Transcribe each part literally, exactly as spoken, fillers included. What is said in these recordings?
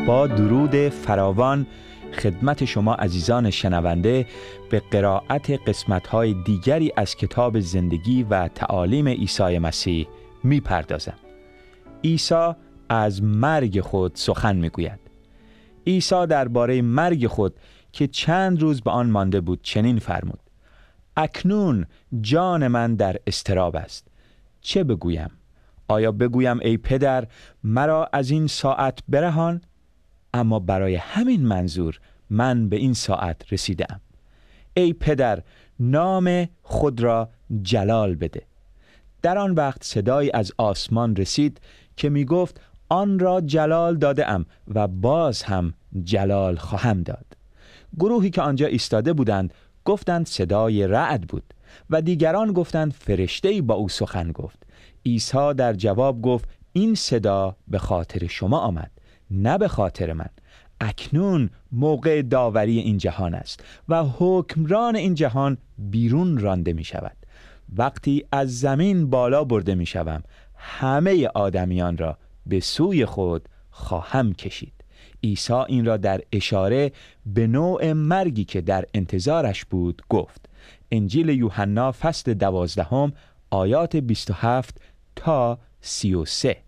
با درود فراوان خدمت شما عزیزان شنونده به قرائت قسمت‌های دیگری از کتاب زندگی و تعالیم عیسی مسیح می پردازم. عیسی از مرگ خود سخن می گوید. عیسی درباره مرگ خود که چند روز به آن مانده بود چنین فرمود: اکنون جان من در اضطراب است. چه بگویم؟ آیا بگویم ای پدر مرا از این ساعت برهان؟ اما برای همین منظور من به این ساعت رسیدم. ای پدر نام خود را جلال بده. در آن وقت صدایی از آسمان رسید که می گفت آن را جلال داده ام و باز هم جلال خواهم داد. گروهی که آنجا ایستاده بودند گفتند صدای رعد بود و دیگران گفتند فرشته‌ای با او سخن گفت. عیسی در جواب گفت این صدا به خاطر شما آمد، نه به خاطر من. اکنون موقع داوری این جهان است و حکمران این جهان بیرون رانده می شود. وقتی از زمین بالا برده می شوم همه آدمیان را به سوی خود خواهم کشید. عیسی این را در اشاره به نوع مرگی که در انتظارش بود گفت. انجیل یوحنا فصل دوازدهم آیات بیست و هفت تا سی و سه.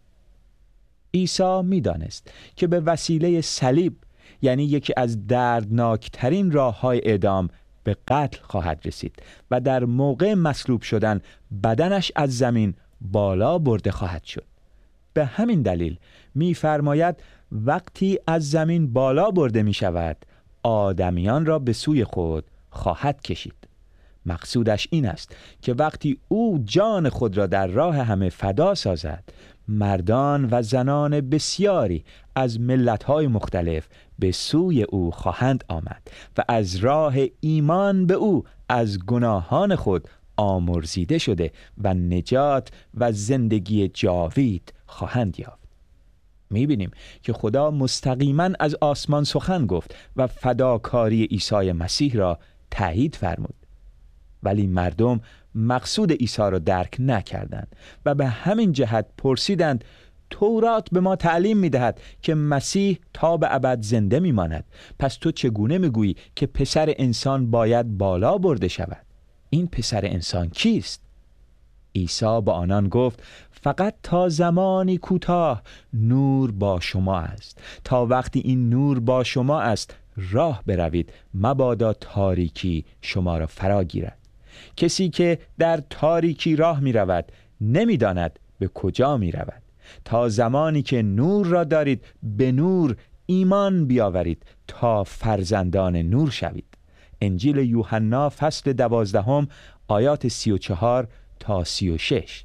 عیسی می دانست که به وسیله صلیب، یعنی یکی از دردناکترین راه‌های اعدام، به قتل خواهد رسید و در موقع مصلوب شدن بدنش از زمین بالا برده خواهد شد. به همین دلیل می‌فرماید وقتی از زمین بالا برده می شود آدمیان را به سوی خود خواهد کشید. مقصودش این است که وقتی او جان خود را در راه همه فدا سازد، مردان و زنان بسیاری از ملت‌های مختلف به سوی او خواهند آمد و از راه ایمان به او از گناهان خود آمرزیده شده و نجات و زندگی جاوید خواهند یافت. می‌بینیم که خدا مستقیما از آسمان سخن گفت و فداکاری عیسی مسیح را تایید فرمود. ولی مردم مقصود عیسی را درک نکردند و به همین جهت پرسیدند تورات به ما تعلیم می‌دهد که مسیح تا به ابد زنده می‌ماند، پس تو چگونه می‌گویی که پسر انسان باید بالا برده شود؟ این پسر انسان کیست؟ عیسی با آنان گفت فقط تا زمانی کوتاه نور با شما است. تا وقتی این نور با شما است راه بروید، مبادا تاریکی شما را فرا گیرد. کسی که در تاریکی راه می رود نمی داند به کجا می رود. تا زمانی که نور را دارید به نور ایمان بیاورید تا فرزندان نور شوید. انجیل یوحنا فصل دوازدهم آیات سی و چهار تا سی و شش.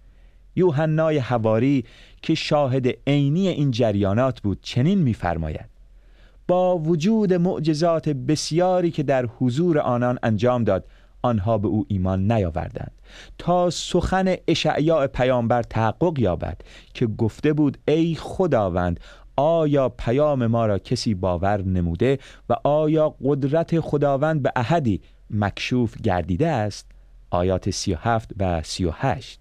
یوحنای حواری که شاهد عینی این جریانات بود چنین می‌فرماید: با وجود معجزات بسیاری که در حضور آنان انجام داد آنها به او ایمان نیاوردند تا سخن اشعیا پیامبر تحقق یابد که گفته بود ای خداوند آیا پیام ما را کسی باور نموده و آیا قدرت خداوند به احدی مکشوف گردیده است؟ آیات سی و هفت و سی و هشت.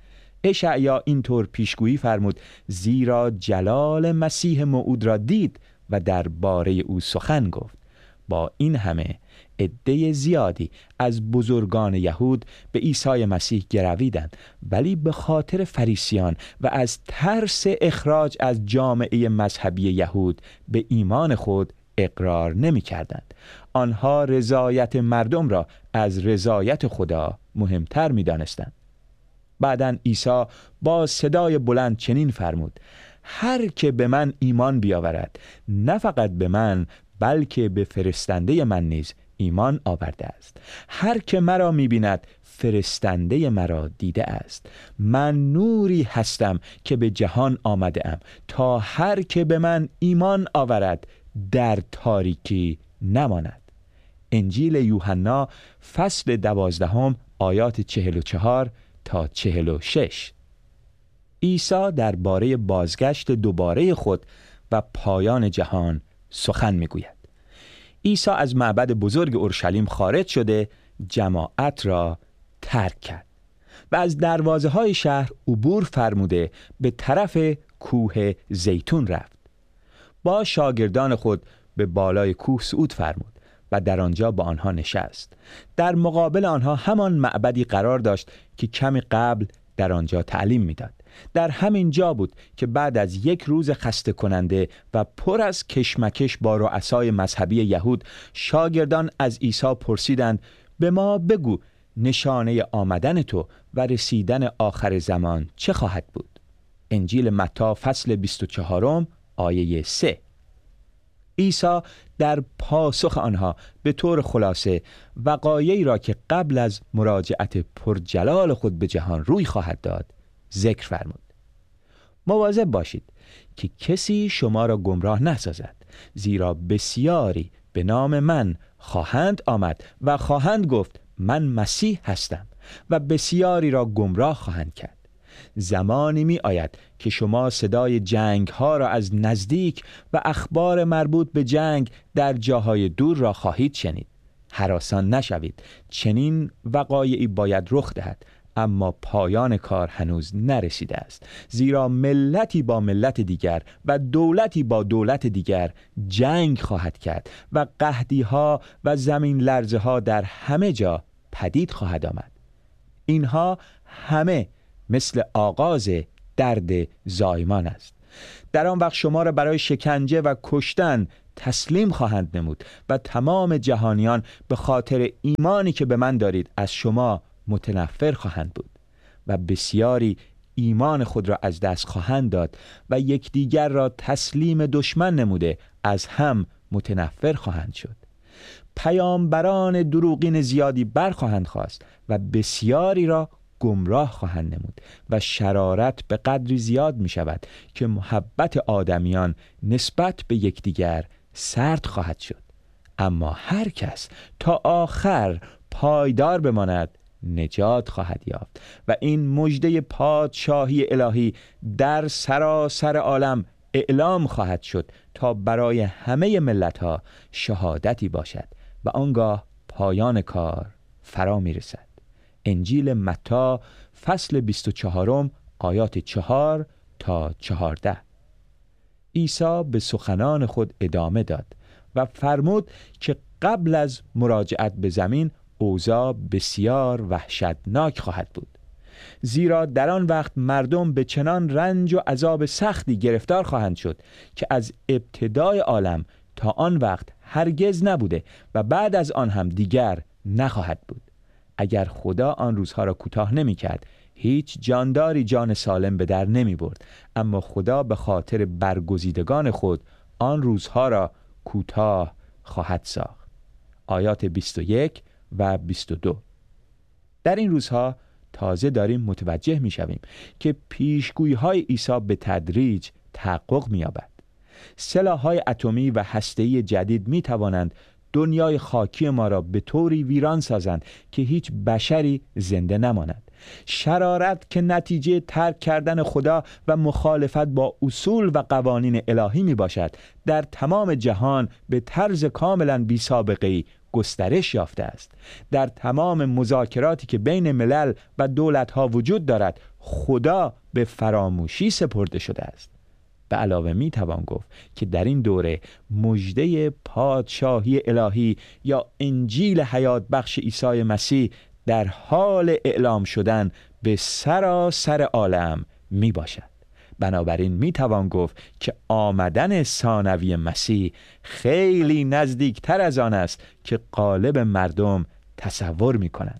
اشعیا اینطور پیشگویی فرمود زیرا جلال مسیح موعود را دید و درباره او سخن گفت. با این همه عده زیادی از بزرگان یهود به عیسی مسیح گرویدند، ولی به خاطر فریسیان و از ترس اخراج از جامعه مذهبی یهود به ایمان خود اقرار نمی کردند. آنها رضایت مردم را از رضایت خدا مهمتر می دانستند. بعداً عیسی با صدای بلند چنین فرمود: هر که به من ایمان بیاورد نه فقط به من بلکه به فرستنده من نیز ایمان آورده است. هر که مرا می‌بیند فرستنده مرا دیده است. من نوری هستم که به جهان آمده ام تا هر که به من ایمان آورد در تاریکی نماند. انجیل یوحنا فصل دوازدهم آیات چهل و چهار تا چهل و شش. عیسی درباره بازگشت دوباره خود و پایان جهان سخن میگوید. عیسی از معبد بزرگ اورشلیم خارج شده جماعت را ترک کرد و از دروازه های شهر عبور فرموده به طرف کوه زیتون رفت. با شاگردان خود به بالای کوه صعود فرمود و در آنجا با آنها نشست. در مقابل آنها همان معبدی قرار داشت که کمی قبل در آنجا تعلیم میداد. در همین جا بود که بعد از یک روز خسته کننده و پر از کشمکش با رؤسای مذهبی یهود، شاگردان از عیسی پرسیدند: به ما بگو نشانه آمدن تو و رسیدن آخر زمان چه خواهد بود؟ انجیل متی فصل بیست و چهار آیه سه. عیسی در پاسخ آنها به طور خلاصه وقایعی را که قبل از مراجعت پرجلال خود به جهان روی خواهد داد ذکر فرمود. مواظب باشید که کسی شما را گمراه نسازد، زیرا بسیاری به نام من خواهند آمد و خواهند گفت من مسیح هستم و بسیاری را گمراه خواهند کرد. زمانی می آید که شما صدای جنگ ها را از نزدیک و اخبار مربوط به جنگ در جاهای دور را خواهید شنید. هراسان نشوید، چنین وقایعی باید رخ دهد، اما پایان کار هنوز نرسیده است، زیرا ملتی با ملت دیگر و دولتی با دولت دیگر جنگ خواهد کرد و قحطی ها و زمین لرزه ها در همه جا پدید خواهد آمد. اینها همه مثل آغاز درد زایمان است. در آن وقت شما را برای شکنجه و کشتن تسلیم خواهند نمود و تمام جهانیان به خاطر ایمانی که به من دارید از شما متنفر خواهند بود و بسیاری ایمان خود را از دست خواهند داد و یکدیگر را تسلیم دشمن نموده از هم متنفر خواهند شد. پیامبران دروغین زیادی برخواهند خاست و بسیاری را گمراه خواهند نمود و شرارت به قدری زیاد می شود که محبت آدمیان نسبت به یکدیگر سرد خواهد شد. اما هر کس تا آخر پایدار بماند نجات خواهد یافت و این مژده پادشاهی الهی در سراسر عالم اعلام خواهد شد تا برای همه ملت‌ها شهادتی باشد و آنگاه پایان کار فرا می رسد. انجیل متی فصل بیست و چهار آیات چهار تا چهارده. عیسی به سخنان خود ادامه داد و فرمود که قبل از مراجعت به زمین اوضاع بسیار وحشتناک خواهد بود، زیرا در آن وقت مردم به چنان رنج و عذاب سختی گرفتار خواهند شد که از ابتدای عالم تا آن وقت هرگز نبوده و بعد از آن هم دیگر نخواهد بود. اگر خدا آن روزها را کوتاه نمی کرد، هیچ جانداری جان سالم به در نمی برد، اما خدا به خاطر برگزیدگان خود آن روزها را کوتاه خواهد ساخت. آیات بیست و یک و بیست و دو. در این روزها تازه داریم متوجه می شویم که پیشگویی های عیسی به تدریج تحقق می یابد. سلاح‌های اتمی و هسته‌ای جدید می توانند دنیای خاکی ما را به طوری ویران سازند که هیچ بشری زنده نماند. شرارت که نتیجه ترک کردن خدا و مخالفت با اصول و قوانین الهی می باشد، در تمام جهان به طرز کاملا بی سابقه‌ای گسترش یافته است. در تمام مذاکراتی که بین ملل و دولت‌ها وجود دارد، خدا به فراموشی سپرده شده است. به علاوه می توان گفت که در این دوره مژده پادشاهی الهی یا انجیل حیات بخش عیسی مسیح در حال اعلام شدن به سراسر عالم می باشد. بنابراین می توان گفت که آمدن ثانوی مسیح خیلی نزدیکتر از آن است که غالب مردم تصور می کنند.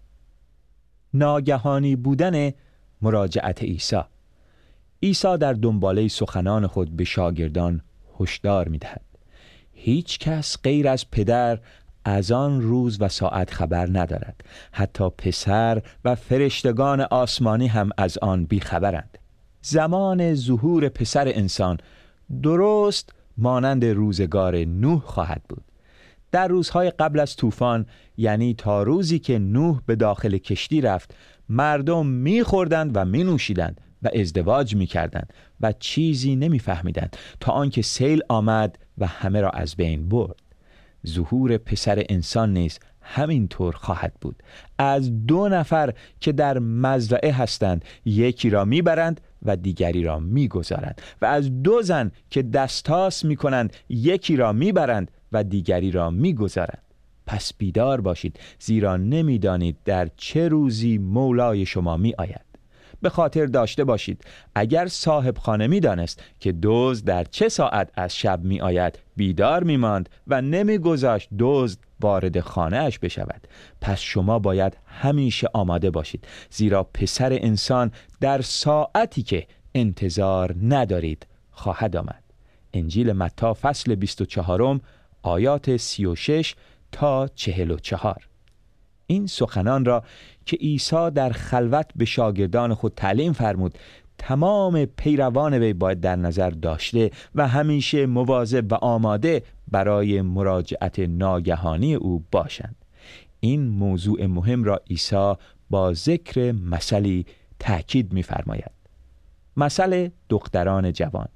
ناگهانی بودن مراجعت عیسی. عیسی در دنباله سخنان خود به شاگردان هشدار می دهد. هیچ کس غیر از پدر از آن روز و ساعت خبر ندارد. حتی پسر و فرشتگان آسمانی هم از آن بیخبرند. زمان ظهور پسر انسان درست مانند روزگار نوح خواهد بود. در روزهای قبل از طوفان، یعنی تا روزی که نوح به داخل کشتی رفت، مردم می‌خوردند و می‌نوشیدند و ازدواج می‌کردند و چیزی نمی‌فهمیدند تا آنکه سیل آمد و همه را از بین برد. ظهور پسر انسان نیز همینطور خواهد بود. از دو نفر که در مزرعه هستند یکی را میبرند و دیگری را میگذارند، و از دو زن که دستاس میکنند یکی را میبرند و دیگری را میگذارند. پس بیدار باشید، زیرا نمیدانید در چه روزی مولای شما می آید. به خاطر داشته باشید اگر صاحب خانه می دانست که دزد در چه ساعت از شب می آید، بیدار می ماند و نمی گذاشت دزد وارد خانه اش بشود. پس شما باید همیشه آماده باشید، زیرا پسر انسان در ساعتی که انتظار ندارید خواهد آمد. انجیل متی فصل بیست و چهارم آیات سی و شش تا چهل و چهار. این سخنان را که عیسی در خلوت به شاگردان خود تعلیم فرمود تمام پیروان وی باید در نظر داشته و همیشه مواظب و آماده برای مراجعت ناگهانی او باشند. این موضوع مهم را عیسی با ذکر مثلی تأکید می‌فرماید. مثل دختران جوان.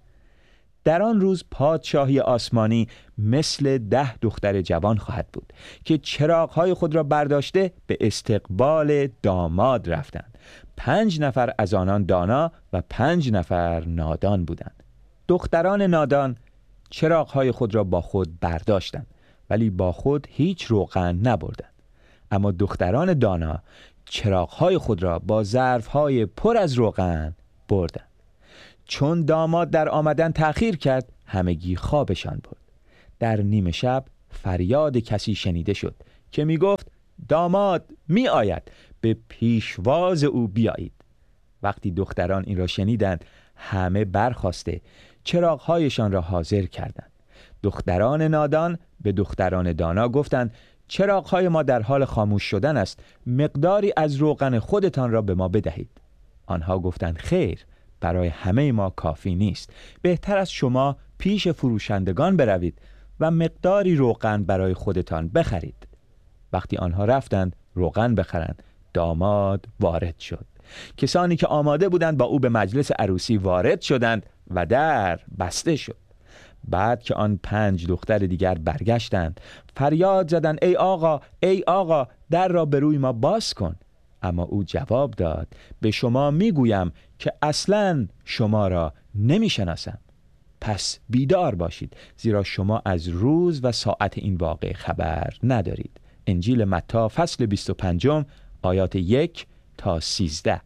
در آن روز پادشاهی آسمانی مثل ده دختر جوان خواهد بود که چراغ‌های خود را برداشته به استقبال داماد رفتند. پنج نفر از آنان دانا و پنج نفر نادان بودند. دختران نادان چراغ‌های خود را با خود برداشتند ولی با خود هیچ روغن نبردند. اما دختران دانا چراغ‌های خود را با ظرف‌های پر از روغن بردند. چون داماد در آمدن تأخیر کرد، همگی خوابشان برد. در نیمه شب فریاد کسی شنیده شد که می گفت داماد می آید، به پیشواز او بیایید. وقتی دختران این را شنیدند همه برخاسته چراغ‌هایشان را حاضر کردند. دختران نادان به دختران دانا گفتند چراغ‌های ما در حال خاموش شدن است، مقداری از روغن خودتان را به ما بدهید. آنها گفتند خیر، برای همه ما کافی نیست. بهتر از شما پیش فروشندگان بروید و مقداری روغن برای خودتان بخرید. وقتی آنها رفتند روغن بخرند، داماد وارد شد. کسانی که آماده بودند با او به مجلس عروسی وارد شدند و در بسته شد. بعد که آن پنج دختر دیگر برگشتند فریاد زدند ای آقا، ای آقا، در را به روی ما باز کن. اما او جواب داد به شما میگویم که اصلاً شما را نمیشناسم. پس بیدار باشید، زیرا شما از روز و ساعت این واقعه خبر ندارید. انجیل متی فصل بیست و پنج آیات یک تا سیزده.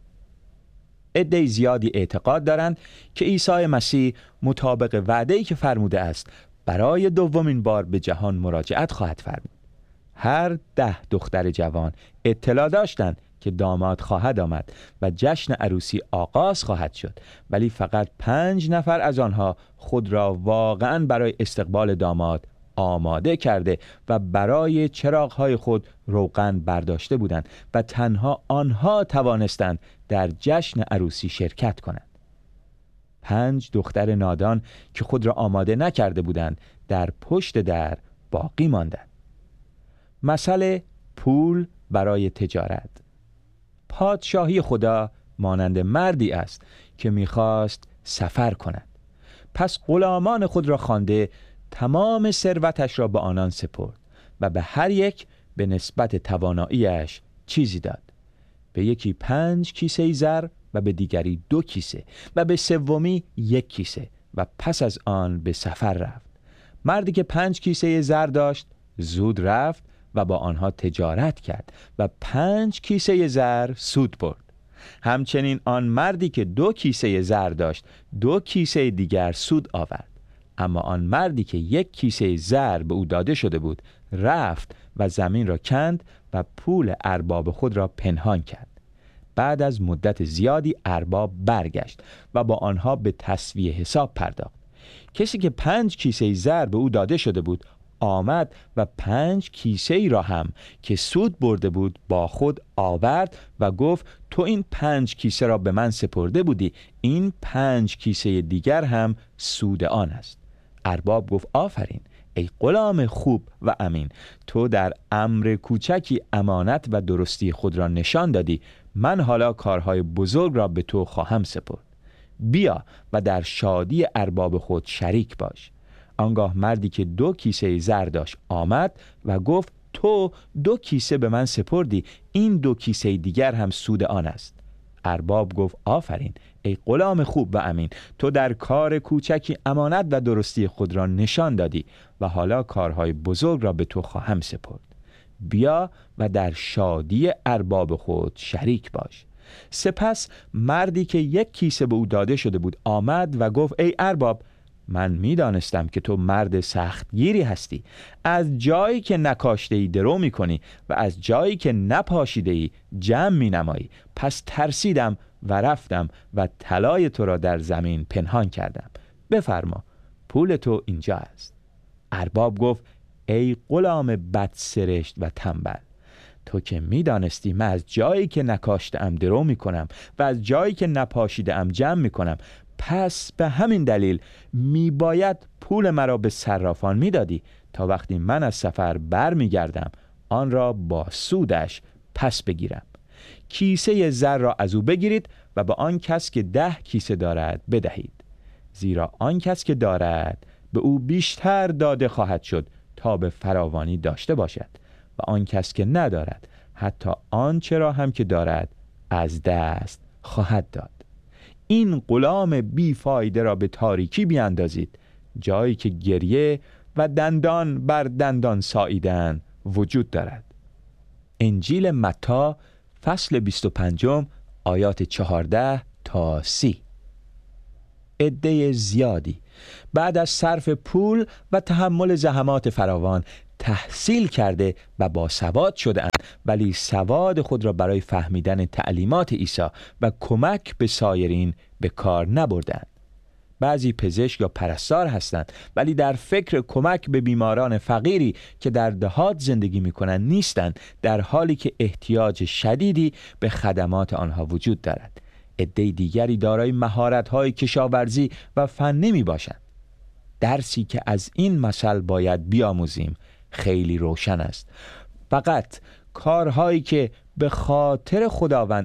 عده زیادی اعتقاد دارند که عیسی مسیح مطابق وعده‌ای که فرموده است برای دومین بار به جهان مراجعت خواهد فرمود. هر ده دختر جوان اطلاع داشتند که داماد خواهد آمد و جشن عروسی آغاز خواهد شد، ولی فقط پنج نفر از آنها خود را واقعاً برای استقبال داماد آماده کرده و برای چراغ‌های خود روغن برداشته بودند و تنها آنها توانستند در جشن عروسی شرکت کنند. پنج دختر نادان که خود را آماده نکرده بودند در پشت در باقی ماندند. مثل پول برای تجارت. پادشاهی خدا مانند مردی است که می‌خواست سفر کند. پس غلامان خود را خوانده تمام ثروتش را به آنان سپرد و به هر یک به نسبت تواناییش چیزی داد. به یکی پنج کیسه زر و به دیگری دو کیسه و به سومی یک کیسه و پس از آن به سفر رفت. مردی که پنج کیسه زر داشت زود رفت و با آنها تجارت کرد و پنج کیسه زر سود برد. همچنین آن مردی که دو کیسه زر داشت دو کیسه دیگر سود آورد. اما آن مردی که یک کیسه زر به او داده شده بود رفت و زمین را کند و پول ارباب خود را پنهان کرد. بعد از مدت زیادی ارباب برگشت و با آنها به تسویه حساب پرداخت. کسی که پنج کیسه زر به او داده شده بود آمد و پنج کیسه ای را هم که سود برده بود با خود آورد و گفت تو این پنج کیسه را به من سپرده بودی، این پنج کیسه دیگر هم سود آن است. ارباب گفت آفرین ای غلام خوب و امین، تو در امر کوچکی امانت و درستی خود را نشان دادی، من حالا کارهای بزرگ را به تو خواهم سپرد. بیا و در شادی ارباب خود شریک باش. آنگاه مردی که دو کیسه زر داشت آمد و گفت تو تو دو کیسه به من سپردی، این دو کیسه دیگر هم سود آن است. ارباب گفت آفرین ای غلام خوب و امین، تو در کار کوچکی امانت و درستی خود را نشان دادی و حالا کارهای بزرگ را به تو خواهم سپرد. بیا و در شادی ارباب خود شریک باش. سپس مردی که یک کیسه به او داده شده بود آمد و گفت ای ارباب، من می دانستم که تو مرد سختگیری هستی. از جایی که نکاشته ای درو می کنی و از جایی که نپاشیده ای جمع می نمایی. پس ترسیدم و رفتم و طلای تو را در زمین پنهان کردم. بفرما، پول تو اینجا است. ارباب گفت ای غلام بدسرشت و تنبل، تو که می دانستی من از جایی که نکاشته ام درو می کنم و از جایی که نپاشیده ام جمع می کنم، پس به همین دلیل می باید پول مرا به صرافان می دادی تا وقتی من از سفر بر می گردم آن را با سودش پس بگیرم. کیسه زر را از او بگیرید و به آن کس که ده کیسه دارد بدهید، زیرا آن کس که دارد به او بیشتر داده خواهد شد تا به فراوانی داشته باشد، و آن کس که ندارد حتی آنچه را هم که دارد از دست خواهد داد. این غلام بیفایده را به تاریکی بیاندازید، جایی که گریه و دندان بر دندان ساییدن وجود دارد. انجیل متی فصل بیست و پنج آیات چهارده تا سی. عده زیادی بعد از صرف پول و تحمل زحمات فراوان تحصیل کرده و باسواد شده‌اند، ولی سواد خود را برای فهمیدن تعلیمات عیسی و کمک به سایرین به کار نبردند. بعضی پزشک یا پرستار هستند ولی در فکر کمک به بیماران فقیری که در دهات زندگی می‌کنند نیستند، در حالی که احتیاج شدیدی به خدمات آنها وجود دارد. عده دیگری دارای مهارت‌های کشاورزی و فنی می‌باشند. درسی که از این مثل باید بیاموزیم خیلی روشن است. فقط کارهایی که به خاطر خداوند